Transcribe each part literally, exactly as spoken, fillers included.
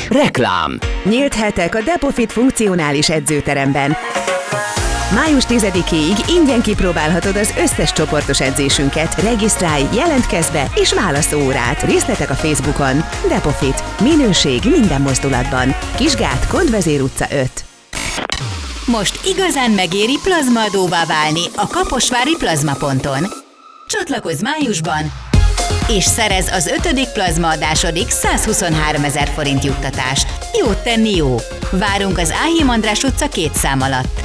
Reklám. Nyílt hetek a Depofit funkcionális edzőteremben. május tizedikéig ingyen kipróbálhatod az összes csoportos edzésünket. Regisztrálj, jelentkezz be és válasz órát. Részletek a Facebookon. Depofit. Minőség minden mozdulatban. Kisgát, Kondvezér utca öt. Most igazán megéri plazmaadóvá válni a Kaposvári Plazmaponton. Csatlakozz májusban, és szerez az ötödik plazmaadásodik százhuszonháromezer forint juttatást. Jót tenni jó! Várunk az Áhím András utca két szám alatt.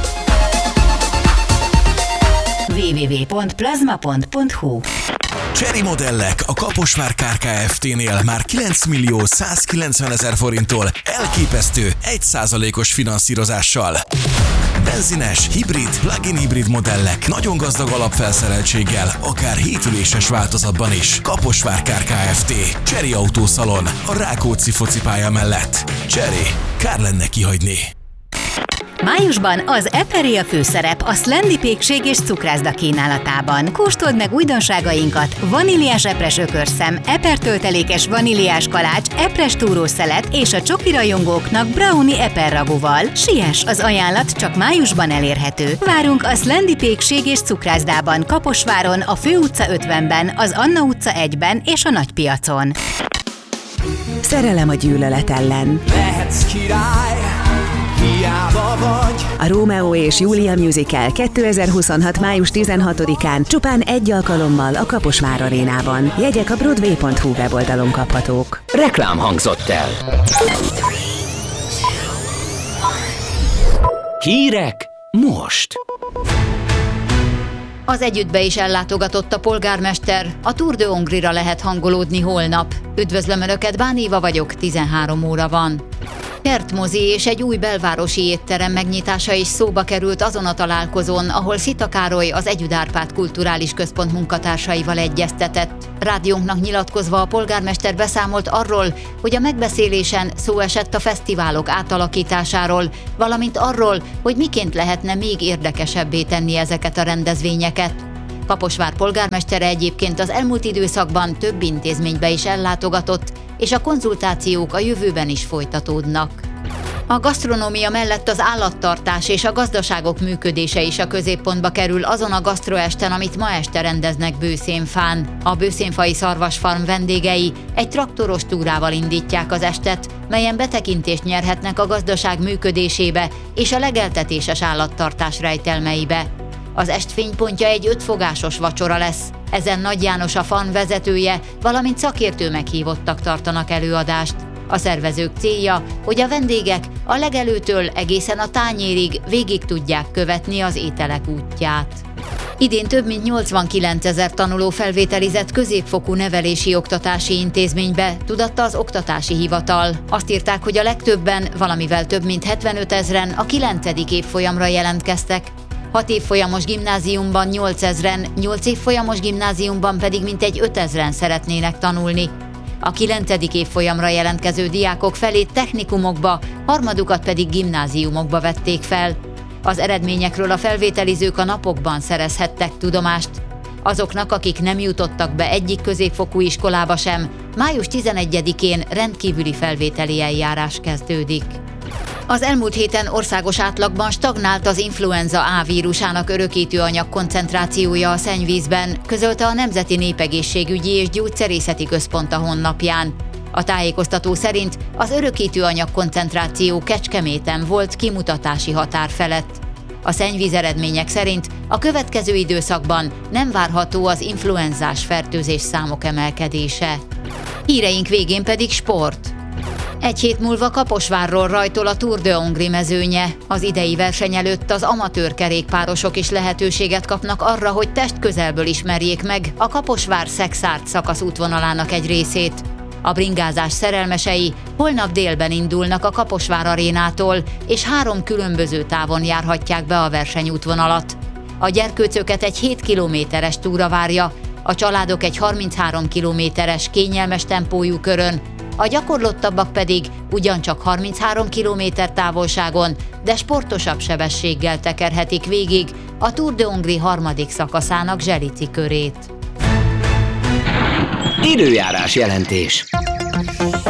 double-u double-u double-u pont plazma pont hu Chery modellek a Kaposvár Kft-nél már kilenc millió százkilencvenezer forinttól elképesztő egy százalékos finanszírozással. Benzines, hibrid, plug-in hibrid modellek nagyon gazdag alapfelszereltséggel, akár hétüléses változatban is. Kaposvár Kft. Chery autószalon a Rákóczi focipálya mellett. Chery. Kár lenne kihagyni. Májusban az Eperi a főszerep a Szlendi pékség és cukrászda kínálatában. Kóstold meg újdonságainkat: vaníliás epres ökörszem, epertöltelékes vaníliás kalács, epres túrószelet és a csoki rajongóknak brownie eperragúval. Siess, az ajánlat csak májusban elérhető. Várunk a Szlendi pékség és cukrászdában, Kaposváron, a Főutca ötvenben, az Anna utca egyben és a Nagypiacon. Szerelem a gyűlölet ellen. Lehetsz király, hiába vagy. A Rómeó és Júlia Musical kétezer-huszonhat. május tizenhatodikán csupán egy alkalommal a Kaposvár Arénában. Jegyek a broadway pont hu weboldalon kaphatók. Reklám hangzott el. Hírek most. Az Együttbe is ellátogatott a polgármester, a Tour de Hongrie-ra lehet hangolódni holnap. Üdvözlöm Önöket, Bán Éva vagyok, tizenhárom óra van. Kertmozi és egy új belvárosi étterem megnyitása is szóba került azon a találkozón, ahol Szita Károly, az Együtt Árpád Kulturális Központ munkatársaival egyeztetett. Rádiónknak nyilatkozva a polgármester beszámolt arról, hogy a megbeszélésen szó esett a fesztiválok átalakításáról, valamint arról, hogy miként lehetne még érdekesebbé tenni ezeket a rendezvényeket. Kaposvár polgármestere egyébként az elmúlt időszakban több intézménybe is ellátogatott, és a konzultációk a jövőben is folytatódnak. A gasztronómia mellett az állattartás és a gazdaságok működése is a középpontba kerül azon a gasztroesten, amit ma este rendeznek Bőszénfán. A Bőszénfai Szarvasfarm vendégei egy traktoros túrával indítják az estet, melyen betekintést nyerhetnek a gazdaság működésébe és a legeltetéses állattartás rejtelmeibe. Az est fénypontja egy ötfogásos vacsora lesz. Ezen Nagy János a farm vezetője, valamint szakértő meghívottak tartanak előadást. A szervezők célja, hogy a vendégek a legelőtől egészen a tányérig végig tudják követni az ételek útját. Idén több mint nyolcvankilencezer tanuló felvételizett középfokú nevelési oktatási intézménybe, tudatta az Oktatási Hivatal. Azt írták, hogy a legtöbben, valamivel több mint hetvenötezren a kilencedik évfolyamra jelentkeztek. hat évfolyamos gimnáziumban nyolcezren, nyolc évfolyamos gimnáziumban pedig mintegy ötezren szeretnének tanulni. A kilencedik évfolyamra jelentkező diákok felét technikumokba, harmadukat pedig gimnáziumokba vették fel. Az eredményekről a felvételizők a napokban szerezhettek tudomást. Azoknak, akik nem jutottak be egyik középfokú iskolába sem, május tizenegyedikén rendkívüli felvételi eljárás kezdődik. Az elmúlt héten országos átlagban stagnált az influenza A vírusának örökítő anyag koncentrációja a szennyvízben, közölte a Nemzeti Népegészségügyi és Gyógyszerészeti Központ a honlapján. A tájékoztató szerint az örökítő anyag koncentráció Kecskeméten volt kimutatási határ felett. A szennyvíz eredmények szerint a következő időszakban nem várható az influenzás fertőzés számok emelkedése. Híreink végén pedig sport. Egy hét múlva Kaposvárról rajtol a Tour de Hongrie mezőnye. Az idei verseny előtt az amatőr kerékpárosok is lehetőséget kapnak arra, hogy testközelből ismerjék meg a Kaposvár-Szekszárd szakasz útvonalának egy részét. A bringázás szerelmesei holnap délben indulnak a Kaposvár arénától, és három különböző távon járhatják be a versenyútvonalat. A gyerkőcöket egy hét kilométeres túra várja, a családok egy harminchárom kilométeres kényelmes tempójú körön, a gyakorlottabbak pedig ugyancsak harminchárom kilométer távolságon, de sportosabb sebességgel tekerhetik végig a Tour de Hongrie harmadik szakaszának Zselici körét. Időjárás jelentés.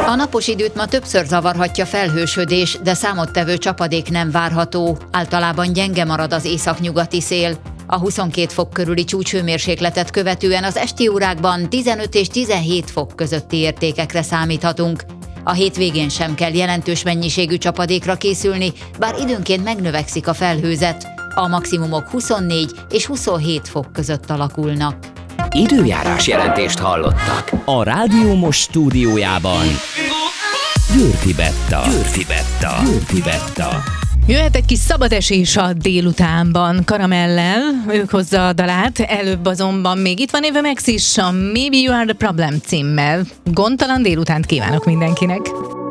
A napos időt ma többször zavarhatja felhősödés, de számottevő csapadék nem várható. Általában gyenge marad az északnyugati szél. A huszonkét fok körüli csúcshőmérsékletet követően az esti órákban tizenöt és tizenhét fok közötti értékekre számíthatunk. A hétvégén sem kell jelentős mennyiségű csapadékra készülni, bár időnként megnövekszik a felhőzet. A maximumok huszonnégy és huszonhét fok között alakulnak. Időjárás jelentést hallottak. A Rádió Most stúdiójában Győrfi Betta. Győrfi Betta. Győrfi Betta. Jöhet egy kis szabadesés a délutánban Karamellel, ők hozza a dalát, előbb azonban még itt van Eva Max is a Maybe You Are The Problem címmel. Gondtalan délutánt kívánok mindenkinek!